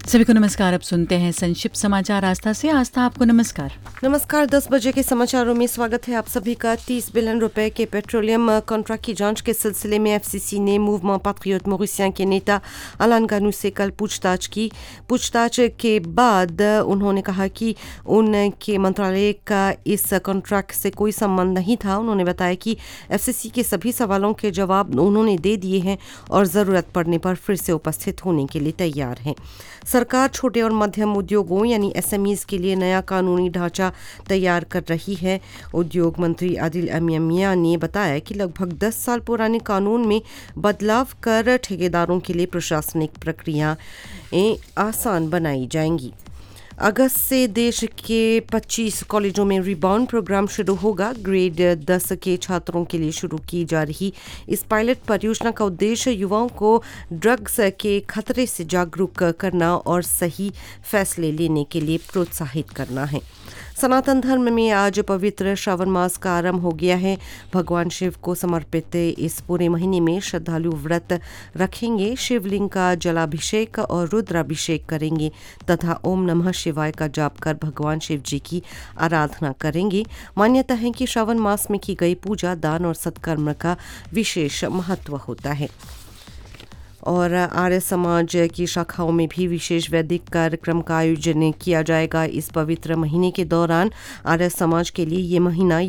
सभी को नमस्कार। अब सुनते हैं संक्षिप्त समाचार आस्था से। आस्था, आपको नमस्कार। नमस्कार। 10 बजे के समाचारों में स्वागत है आप सभी का। 30 बिलियन रुपए के पेट्रोलियम कॉन्ट्रैक्ट की जांच के सिलसिले में एफसीसी ने मूवमेंट पैट्रियट मॉरिशियन के नेता अलान गानू से कल पूछताछ की। पूछताछ के बाद उन्होंने कहा कि उनके मंत्रालय का इस कॉन्ट्रैक्ट से कोई संबंध नहीं था। उन्होंने बताया कि एफसीसी के सभी सवालों के जवाब उन्होंने दे दिए हैं और ज़रूरत पड़ने पर फिर से उपस्थित होने के लिए तैयार हैं। सरकार छोटे और मध्यम उद्योगों यानी एसएमईज के लिए नया कानूनी ढांचा तैयार कर रही है। उद्योग मंत्री आदिल अमिया ने बताया कि लगभग 10 साल पुराने कानून में बदलाव कर ठेकेदारों के लिए प्रशासनिक प्रक्रियाएं आसान बनाई जाएंगी। अगस्त से देश के 25 कॉलेजों में रिबाउंड प्रोग्राम शुरू होगा। ग्रेड 10 के छात्रों के लिए शुरू की जा रही इस पायलट परियोजना का उद्देश्य युवाओं को ड्रग्स के खतरे से जागरूक करना और सही फैसले लेने के लिए प्रोत्साहित करना है। सनातन धर्म में आज पवित्र श्रावण मास का आरंभ हो गया है। भगवान शिव को समर्पित इस पूरे महीने में श्रद्धालु व्रत रखेंगे, शिवलिंग का जलाभिषेक और रुद्राभिषेक करेंगे तथा ओम नमः शिवाय का जाप कर भगवान शिव जी की आराधना करेंगे। मान्यता है कि श्रावण मास में की गई पूजा, दान और सत्कर्म का विशेष महत्व होता है। और आर्य समाज की शाखाओं में भी विशेष वैदिक कार्यक्रम का आयोजन किया जाएगा। इस पवित्र महीने के दौरान आर्य समाज के लिए ये महीना